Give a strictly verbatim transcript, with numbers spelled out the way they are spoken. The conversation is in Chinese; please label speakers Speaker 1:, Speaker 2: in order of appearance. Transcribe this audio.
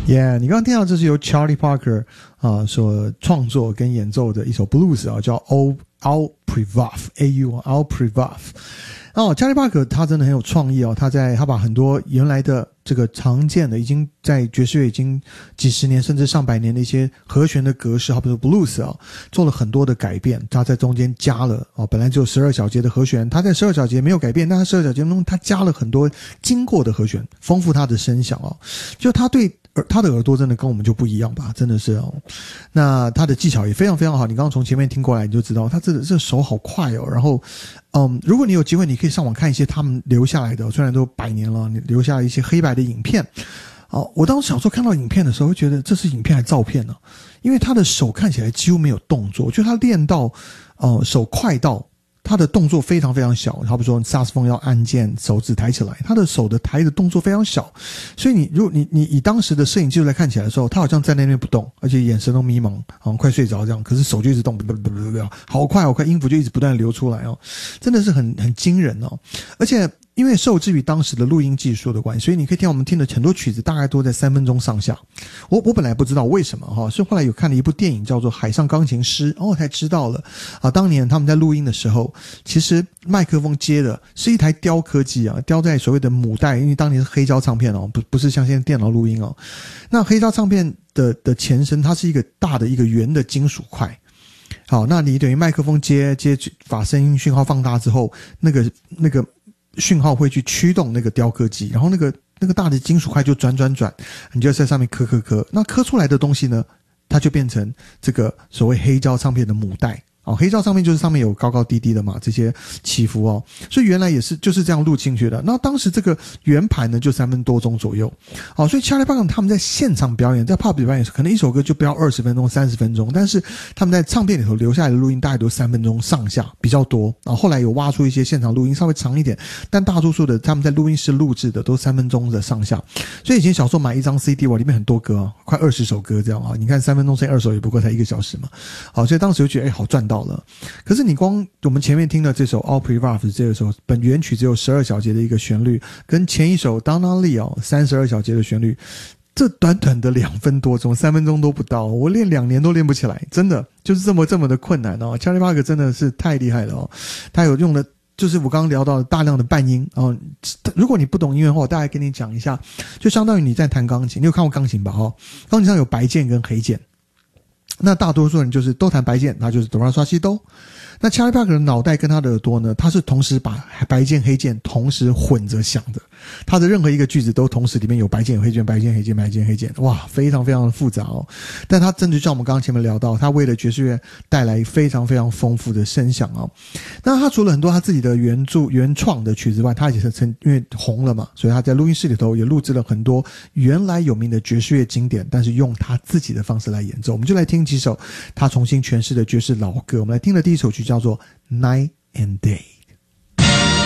Speaker 1: Yeah， 你刚刚听到这是由 Charlie Parker 啊、呃、所创作跟演奏的一首 blues 啊，叫 Al Al Privov A U Al Privov。哦 ，Charlie Parker 他真的很有创意哦，他在他把很多原来的这个常见的已经在爵士乐已经几十年甚至上百年的一些和弦的格式，好比说 blues 啊，做了很多的改变。他在中间加了哦，本来只有十二小节的和弦，他在十二小节没有改变，但他十二小节中他加了很多经过的和弦，丰富他的声响哦。就他对耳他的耳朵真的跟我们就不一样吧，真的是哦。那他的技巧也非常非常好，你刚刚从前面听过来你就知道，他这这手好快哦。然后，嗯，如果你有机会，你可以上网看一些他们留下来的，虽然都百年了，你留下来一些黑白的影片。哦，我当时小时候看到影片的时候，会觉得这是影片还是照片呢？因为他的手看起来几乎没有动作，就他练到，呃，手快到。他的动作非常非常小，好比说萨克斯风要按键，手指抬起来，他的手的抬的动作非常小，所以你如果你你以当时的摄影技术来看起来的时候，他好像在那边不动，而且眼神都迷茫，好像快睡着这样，可是手就一直动，好快好快，音符就一直不断流出来哦，真的是很很惊人哦，而且。因为受制于当时的录音技术的关系，所以你可以听我们听的很多曲子大概都在三分钟上下。我我本来不知道为什么哈，是后来有看了一部电影叫做《海上钢琴师》，哦，才知道了啊。当年他们在录音的时候，其实麦克风接的是一台雕刻机啊，雕在所谓的母带，因为当年是黑胶唱片哦，不不是像现在电脑录音哦。那黑胶唱片的的前身，它是一个大的一个圆的金属块。好，那你等于麦克风接接把声音讯号放大之后，那个那个。讯号会去驱动那个雕刻机，然后那个那个大的金属块就转转转，你就在上面刻刻刻，那刻出来的东西呢，它就变成这个所谓黑胶唱片的母带。哦，黑胶唱片就是上面有高高低低的嘛，这些起伏哦，所以原来也是就是这样录进去的。那当时这个圆盘呢，就三分多钟左右。哦，所以 Charlie Parker 他们在现场表演，在 pub 里表演，可能一首歌就不要二十分钟、三十分钟，但是他们在唱片里头留下来的录音大概都三分钟上下，比较多。啊，后来有挖出一些现场录音稍微长一点，但大多数的他们在录音室录制的都三分钟的上下。所以以前小时候买一张 C D， 哇，里面很多歌啊，快二十首歌这样啊。你看三分钟乘以二首也不过才一个小时嘛。好，所以当时就觉得哎，好赚到了。可是你光我们前面听的这首 Al Privov 这首本原曲只有十二小节的一个旋律，跟前一首 Donna Lee 哦三十二小节的旋律，这短短的两分多钟，三分钟都不到，我练两年都练不起来，真的就是这么这么的困难哦。Charlie Parker 真的是太厉害了哦，他有用的就是我刚刚聊到的大量的半音哦。如果你不懂音乐的话，我大概跟你讲一下，就相当于你在弹钢琴，你有看过钢琴吧？哈、哦，钢琴上有白键跟黑键。那大多数人就是都弹白键，他就是哆来刷西哆。那 Charlie Parker 的脑袋跟他的耳朵呢，他是同时把白键黑键同时混着响的，他的任何一个句子都同时里面有白键有黑键白键黑键白键黑键，哇，非常非常的复杂哦。但他真的像我们刚刚前面聊到，他为了爵士乐带来非常非常丰富的声响哦。那他除了很多他自己的原著原创的曲子外，他也是曾因为红了嘛，所以他在录音室里头也录制了很多原来有名的爵士乐经典，但是用他自己的方式来演奏。我们就来听几首他重新诠释的爵士老歌。我们来听的第一首曲叫做 Night and Day。